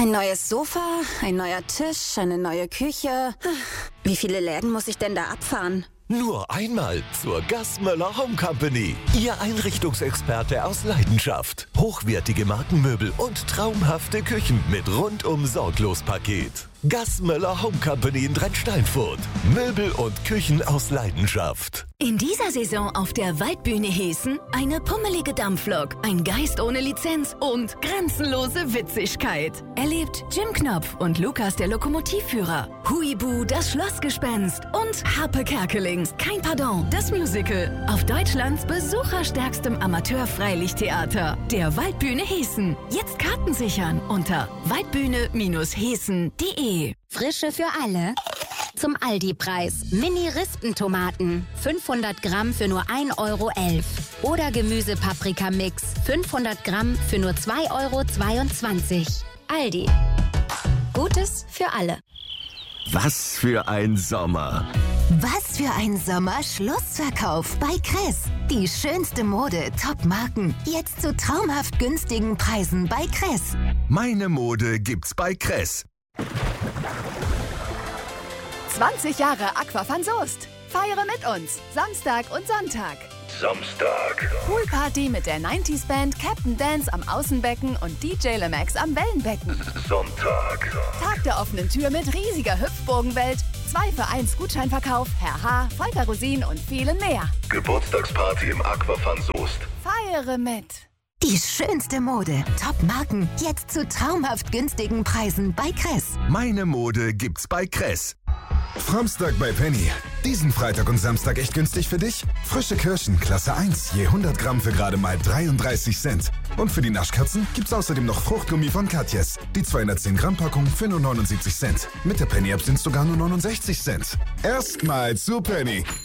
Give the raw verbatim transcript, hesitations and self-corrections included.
Ein neues Sofa, ein neuer Tisch, eine neue Küche. Wie viele Läden muss ich denn da abfahren? Nur einmal zur Gassmöller Home Company. Ihr Einrichtungsexperte aus Leidenschaft. Hochwertige Markenmöbel und traumhafte Küchen mit rundum sorglos Paket. Gassmöller Home Company in Drentsteinfurt. Möbel und Küchen aus Leidenschaft. In dieser Saison auf der Waldbühne Hessen eine pummelige Dampflok, ein Geist ohne Lizenz und grenzenlose Witzigkeit. Erlebt Jim Knopf und Lukas der Lokomotivführer, Huibu das Schlossgespenst und Harpe Kerkeling, Kein Pardon, das Musical auf Deutschlands besucherstärkstem Amateur-Freilichttheater, der Waldbühne Hessen. Jetzt Karten sichern unter waldbühne Hessen punkt de. Frische für alle. Zum Aldi-Preis. Mini-Rispentomaten. fünfhundert Gramm für nur ein Euro elf. Oder Gemüse-Paprika-Mix. fünfhundert Gramm für nur zwei Euro zweiundzwanzig. Aldi. Gutes für alle. Was für ein Sommer. Was für ein Sommer Schlussverkauf bei Kress. Die schönste Mode, Top-Marken. Jetzt zu traumhaft günstigen Preisen bei Kress. Meine Mode gibt's bei Kress. zwanzig Jahre Aquafan Soest. Feiere mit uns. Samstag und Sonntag. Samstag. Poolparty mit der neunziger Band Captain Dance am Außenbecken und D J Lemax am Wellenbecken. Sonntag. Tag der offenen Tür mit riesiger Hüpfburgenwelt, zwei für eins Gutscheinverkauf, Herr H., Volker Rosin und vielen mehr. Geburtstagsparty im Aquafan Soest. Feiere mit. Die schönste Mode, Top-Marken. Jetzt zu traumhaft günstigen Preisen bei Kress. Meine Mode gibt's bei Kress. Samstag bei Penny. Diesen Freitag und Samstag echt günstig für dich? Frische Kirschen, Klasse eins, je hundert Gramm für gerade mal dreiunddreißig Cent. Und für die Naschkatzen gibt's außerdem noch Fruchtgummi von Katjes. Die zweihundertzehn Gramm Packung für nur neunundsiebzig Cent. Mit der Penny-App sind sogar nur neunundsechzig Cent. Erstmal zu Penny.